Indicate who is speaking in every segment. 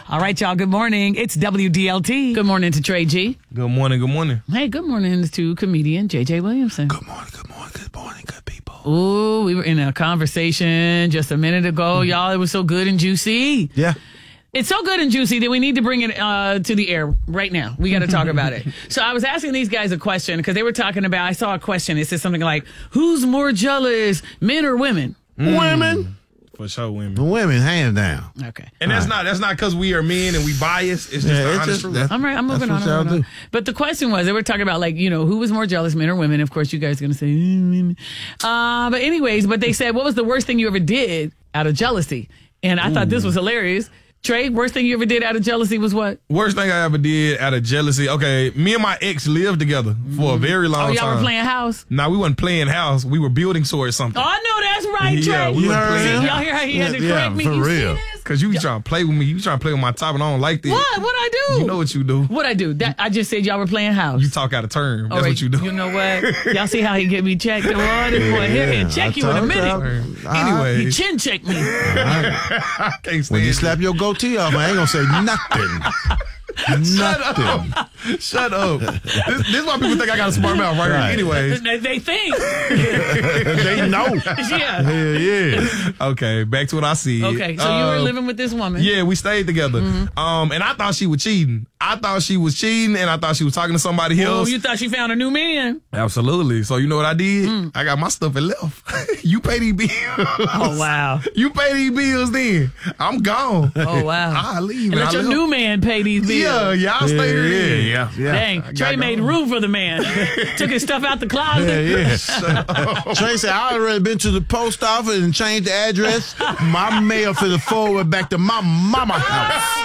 Speaker 1: All right, y'all. Good morning. It's WDLT. Good morning to Trey G.
Speaker 2: Good morning. Good morning.
Speaker 1: Hey, good morning to comedian JJ Williamson.
Speaker 3: Good morning. Good morning. Good morning, good people.
Speaker 1: Ooh, we were in a conversation just a minute ago, y'all. It was so good and juicy.
Speaker 3: Yeah.
Speaker 1: It's so good and juicy that we need to bring it to the air right now. We got to talk about it. So I was asking these guys a question because they were talking about, I saw a question. It said something like, who's more jealous, men or women?
Speaker 3: Women.
Speaker 2: For sure, women.
Speaker 3: Women, hands down.
Speaker 1: Okay.
Speaker 2: And that's not because we are men and we biased. It's just the honest truth.
Speaker 1: I'm right. I'm moving on. I'm moving on. But the question was, they were talking about, like, you know, who was more jealous, men or women? Of course, you guys are going to say, but anyways, but they said, what was the worst thing you ever did out of jealousy? And I thought this was hilarious. Trey, worst thing you ever did out of jealousy was what?
Speaker 2: Worst thing I ever did out of jealousy. Okay, me and my ex lived together for a very long time.
Speaker 1: Oh, y'all were playing house?
Speaker 2: Nah, we wasn't playing house. We were building towards something.
Speaker 1: Oh, I know that's right, Trey.
Speaker 2: Yeah, we were playing.
Speaker 1: Y'all hear how he had to correct me?
Speaker 3: for
Speaker 1: You
Speaker 3: real.
Speaker 1: see this?
Speaker 2: Because you trying to play with me. You trying to play with my top and I don't like that.
Speaker 1: What? What'd I do?
Speaker 2: You know what you do.
Speaker 1: What'd I do? That, I just said y'all were playing house.
Speaker 2: You talk out of turn. That's
Speaker 1: right,
Speaker 2: what you do.
Speaker 1: You know what? Y'all see how he get me checked? Oh, this boy here can check you in a minute.
Speaker 2: Anyway.
Speaker 1: He chin checked me.
Speaker 2: I can't stand
Speaker 3: When you
Speaker 2: it.
Speaker 3: slap your goatee off, I ain't gonna say nothing. Nothing.
Speaker 2: Shut up. This is why people think I got a smart mouth right here. Anyways.
Speaker 1: They think.
Speaker 3: They know.
Speaker 1: Yeah.
Speaker 3: Hell yeah.
Speaker 2: Okay, back to what I see.
Speaker 1: Okay, so you were living with this woman.
Speaker 2: Yeah, we stayed together. And I thought she was cheating. I thought she was cheating and I thought she was talking to somebody
Speaker 1: Oh,
Speaker 2: else.
Speaker 1: you thought she found a new man?
Speaker 2: Absolutely. So you know what I did? I got my stuff and left. You pay these bills.
Speaker 1: Oh, wow.
Speaker 2: You pay these bills then. I'm gone.
Speaker 1: Oh, wow.
Speaker 2: I leave.
Speaker 1: And let your new man pay these bills.
Speaker 2: Yeah, y'all stay here.
Speaker 3: Yeah.
Speaker 1: Dang, Trey made room for the man. Took his stuff out the closet.
Speaker 3: Yeah. Trey said, I already been to the post office and changed the address. My mail for the forward back to my mama house.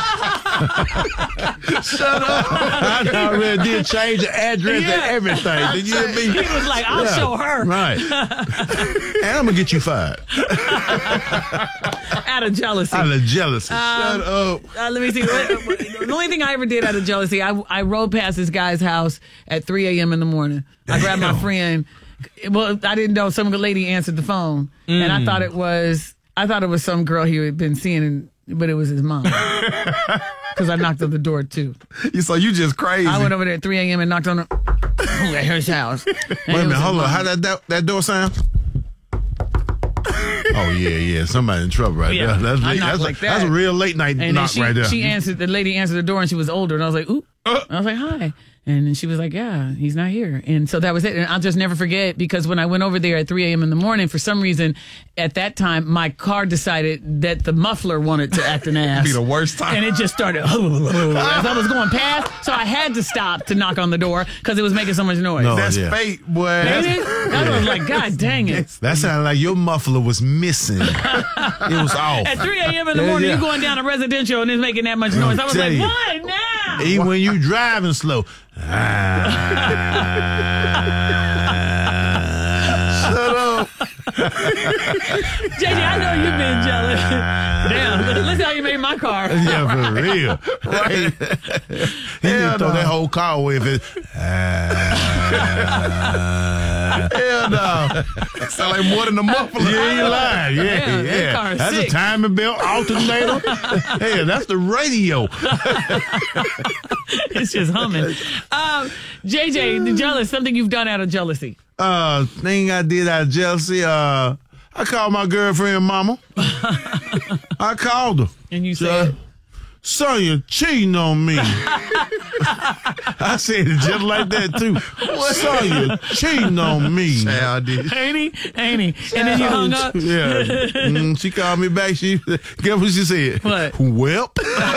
Speaker 2: Shut up.
Speaker 3: I already did change the address and everything. Did you hear me?
Speaker 1: He was like, I'll show her.
Speaker 3: Right. And I'm going to get you fired.
Speaker 1: Out of jealousy.
Speaker 3: Out of jealousy.
Speaker 2: Shut up.
Speaker 1: Let me see. The only thing I ever did out of jealousy, I rode past this guy's house at 3 a.m. in the morning. I grabbed my friend. Well, I didn't know some lady answered the phone, and I thought it was some girl he had been seeing, but it was his mom. Because I knocked on the door too.
Speaker 2: So you just crazy.
Speaker 1: I went over there at 3 a.m. and knocked on her house.
Speaker 3: Wait a minute, hold on. How that door sound? Oh, yeah. Somebody in trouble right
Speaker 1: Yeah,
Speaker 3: there. That's a real late night
Speaker 1: and
Speaker 3: knock right there.
Speaker 1: The lady answered the door and she was older. And I was like, ooh. I was like, hi. And then she was like, yeah, he's not here. And so that was it. And I'll just never forget because when I went over there at 3 a.m. in the morning, for some reason, at that time, my car decided that the muffler wanted to act an ass.
Speaker 2: Be the worst time.
Speaker 1: And it just started as I was going past. So I had to stop to knock on the door because it was making so much noise.
Speaker 3: No.
Speaker 2: That's
Speaker 3: yeah.
Speaker 2: fate, boy.
Speaker 1: I was like, God dang it.
Speaker 3: That sounded like your muffler was missing. It was off.
Speaker 1: At 3 a.m. in the morning, you going down a residential and it's making that much noise. I was like, what now?
Speaker 3: Even when you driving slow.
Speaker 2: Shut up.
Speaker 1: JJ, I know you've been jealous. Damn, listen how you made my car.
Speaker 3: Yeah, for real. Right? He didn't throw that whole car away if it.
Speaker 2: Hell no. Sound like more than a muffler.
Speaker 3: Yeah, you lying.
Speaker 1: Yeah, that car is
Speaker 3: That's
Speaker 1: sick.
Speaker 3: a timing belt, alternator. Hey, that's the radio.
Speaker 1: It's just humming. JJ, the jealous, something you've done out of jealousy.
Speaker 3: Thing I did out of jealousy, I called my girlfriend mama. I called her.
Speaker 1: And you said,
Speaker 3: son, you're cheating on me. I said it just like that, too. Son, you're cheating on me.
Speaker 2: Yeah, I did.
Speaker 1: ain't he? And then you hung up.
Speaker 3: Yeah. She called me back. Guess what she said?
Speaker 1: What?
Speaker 3: Welp.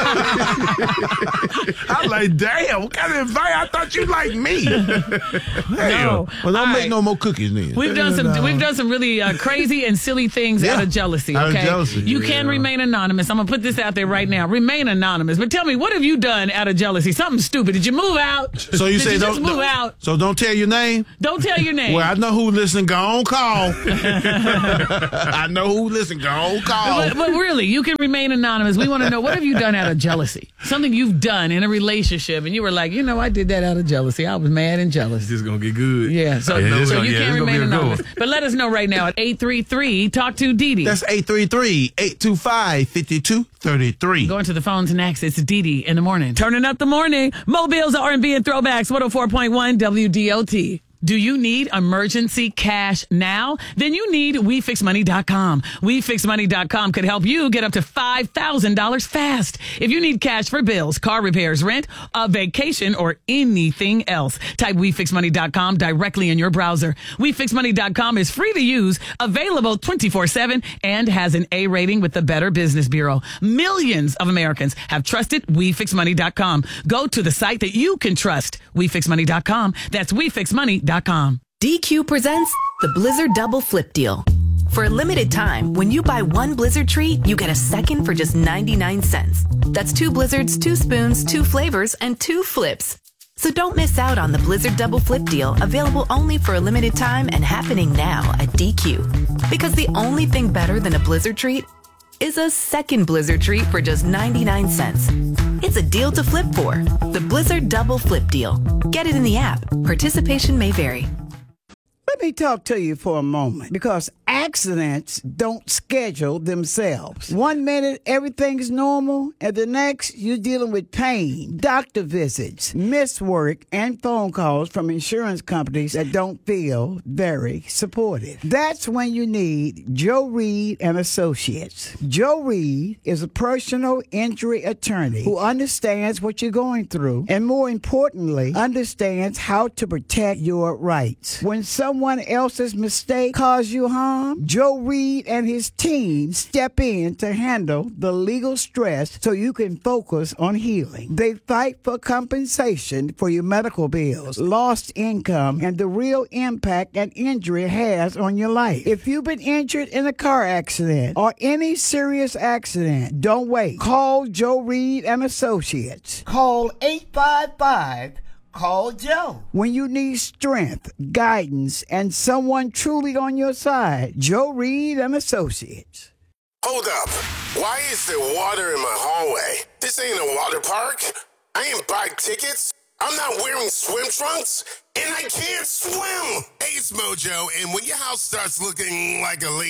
Speaker 3: I'm like, damn, what kind of advice? I thought you liked me.
Speaker 1: No.
Speaker 3: Well, don't
Speaker 1: All
Speaker 3: make
Speaker 1: right.
Speaker 3: no more cookies then.
Speaker 1: We've done some really crazy and silly things out of jealousy.
Speaker 3: Out of
Speaker 1: Okay,
Speaker 3: jealousy.
Speaker 1: you can remain anonymous. I'm gonna put this out there right now. Remain anonymous. But tell me, what have you done out of jealousy? Something stupid. Did you move out?
Speaker 3: So you say
Speaker 1: just move out?
Speaker 3: So don't tell your name?
Speaker 1: Don't tell your name.
Speaker 3: Well, I know who listening. Go on, call. I know who listening. Go on, call.
Speaker 1: But really, you can remain anonymous. We want to know, what have you done out of jealousy? Something you've done in a relationship, and you were like, I did that out of jealousy. I was mad and jealous.
Speaker 2: This is going to get good.
Speaker 1: Yeah, so you can't remain anonymous. But let us know right now at 833 Talk to Dee Dee.
Speaker 3: That's 833-825-5233.
Speaker 1: Going to the phones next. It's Dee Dee in the morning. Turning up the morning. Mobile's R&B and Throwbacks, 104.1 WDOT. Do you need emergency cash now? Then you need WeFixMoney.com. WeFixMoney.com could help you get up to $5,000 fast. If you need cash for bills, car repairs, rent, a vacation, or anything else, type WeFixMoney.com directly in your browser. WeFixMoney.com is free to use, available 24/7, and has an A rating with the Better Business Bureau. Millions of Americans have trusted WeFixMoney.com. Go to the site that you can trust. WeFixMoney.com. That's WeFixMoney.com.
Speaker 4: DQ presents the Blizzard Double Flip Deal. For a limited time, when you buy one Blizzard treat, you get a second for just 99 cents. That's 2 Blizzards, 2 spoons, 2 flavors, and 2 flips. So don't miss out on the Blizzard Double Flip Deal, available only for a limited time and happening now at DQ. Because the only thing better than a Blizzard treat is a second Blizzard treat for just 99 cents. It's a deal to flip for. The Blizzard Double Flip Deal. Get it in the app. Participation may vary.
Speaker 5: Let me talk to you for a moment, because accidents don't schedule themselves. One minute, everything's normal, and the next, you're dealing with pain, doctor visits, missed work, and phone calls from insurance companies that don't feel very supportive. That's when you need Joe Reed and Associates. Joe Reed is a personal injury attorney who understands what you're going through, and more importantly, understands how to protect your rights. When someone else's mistake cause you harm, Joe Reed and his team step in to handle the legal stress so you can focus on healing. They fight for compensation for your medical bills, lost income, and the real impact an injury has on your life. If you've been injured in a car accident or any serious accident, don't wait. Call Joe Reed and Associates. Call 855 Call Joe. When you need strength, guidance, and someone truly on your side, Joe Reed and Associates.
Speaker 6: Hold up. Why is there water in my hallway? This ain't a water park. I ain't buy tickets. I'm not wearing swim trunks, and I can't swim. Hey, it's Mojo, and when your house starts looking like a lake